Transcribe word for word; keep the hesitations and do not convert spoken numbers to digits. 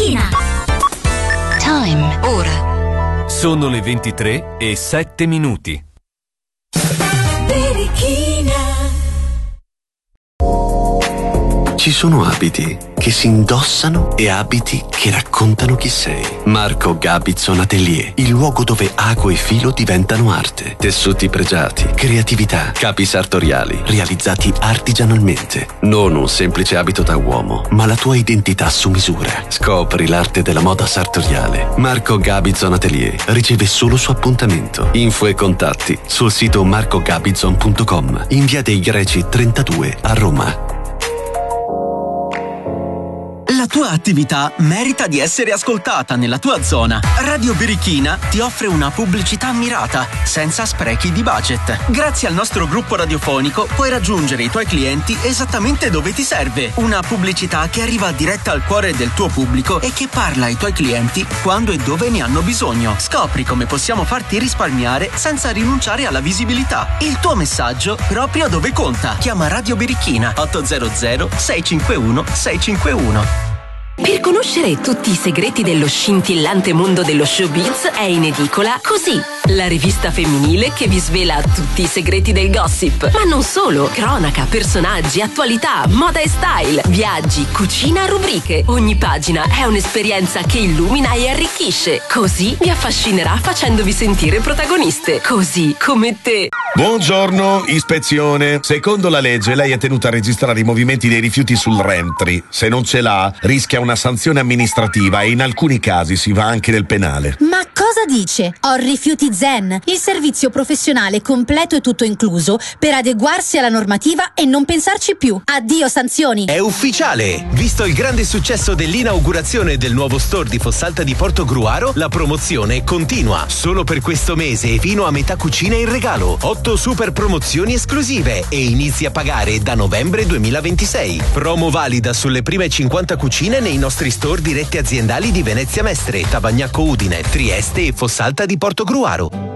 Birichina. Time. Ora. Sono le ventitré e sette minuti. Birichina. Ci sono abiti che si indossano e abiti che raccontano chi sei. Marco Gabizon Atelier, il luogo dove ago e filo diventano arte. Tessuti pregiati, creatività, capi sartoriali, realizzati artigianalmente. Non un semplice abito da uomo, ma la tua identità su misura. Scopri l'arte della moda sartoriale. Marco Gabizon Atelier riceve solo su appuntamento. Info e contatti sul sito marco gabizon punto com, in via dei Greci trentadue a Roma. La tua attività merita di essere ascoltata nella tua zona. Radio Birichina ti offre una pubblicità mirata, senza sprechi di budget. Grazie al nostro gruppo radiofonico puoi raggiungere i tuoi clienti esattamente dove ti serve. Una pubblicità che arriva diretta al cuore del tuo pubblico e che parla ai tuoi clienti quando e dove ne hanno bisogno. Scopri come possiamo farti risparmiare senza rinunciare alla visibilità. Il tuo messaggio proprio dove conta. Chiama Radio Birichina otto zero zero sei cinque uno sei cinque uno. Per conoscere tutti i segreti dello scintillante mondo dello showbiz è in edicola Così, la rivista femminile che vi svela tutti i segreti del gossip. Ma non solo, cronaca, personaggi, attualità, moda e style, viaggi, cucina, rubriche. Ogni pagina è un'esperienza che illumina e arricchisce. Così vi affascinerà facendovi sentire protagoniste, così come te. Buongiorno, ispezione. Secondo la legge lei è tenuta a registrare i movimenti dei rifiuti sul Rentry. Se non ce l'ha, rischia una sanzione amministrativa e in alcuni casi si va anche nel penale. Ma cosa dice? Ho Rifiuti Zen, il servizio professionale completo e tutto incluso per adeguarsi alla normativa e non pensarci più. Addio sanzioni. È ufficiale! Visto il grande successo dell'inaugurazione del nuovo store di Fossalta di Portogruaro, la promozione continua. Solo per questo mese e fino a metà cucina in regalo. otto super promozioni esclusive e inizi a pagare da novembre duemilaventisei. Promo valida sulle prime cinquanta cucine nei nostri store diretti aziendali di Venezia Mestre, Tavagnacco Udine, Trieste e Fossalta di Portogruaro.